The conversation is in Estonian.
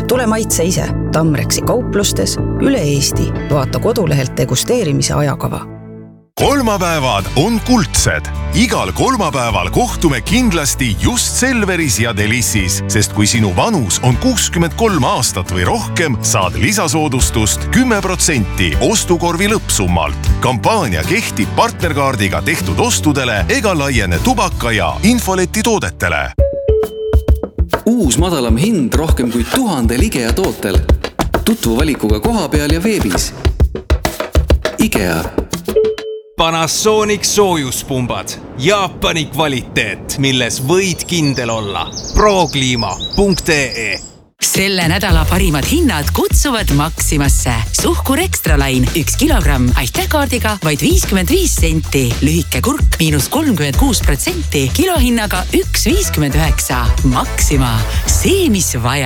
Tule maitse ise Tamreksi kauplustes üle Eesti. Vaata kodulehelt degusteerimise ajakava. Kolmapäevad on kuldsed. Igal kolmapäeval kohtume kindlasti just Selveris ja Delissis, sest kui sinu vanus on 63 aastat või rohkem, saad lisasoodustust 10% ostukorvi lõppsummalt. Kampaania kehtib partnerkaardiga tehtud ostudele ega laiene tubaka ja infoleti toodetele. Uus madalam hind rohkem kui 1000 IKEA tootel. Tutvu valikuga koha peal ja veebis. IKEA. Panasonic soojuspumbad. Jaapani kvaliteet, milles võid kindel olla. Prokliima.ee. Selle nädala parimad hinnad kutsuvad Maximasse. Suhkur Extra Line 1 kilogramm aitäkaardiga vaid 55 senti. Lühike kurk -36%, kilohinnaga 1,59. Maxima. See, mis vaja.